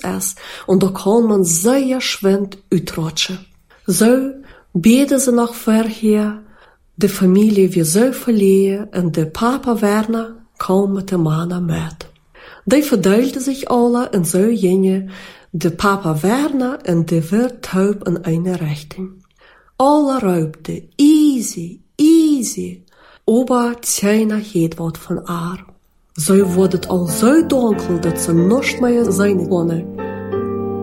is en daar kan men zeer schwind uitrutschen. Zo beden ze nog verheer, de familie weer zo verlieën en de papa Werner kwam met de mannen met. Die verdeelden zich alle en zo gingen de papa Werner en de wirt Taub in eine Richting. Alle ruipten, easy, easy, aber keiner hielt wat van haar. Zo wordt het al zo donker dat ze niet meer zijn konden.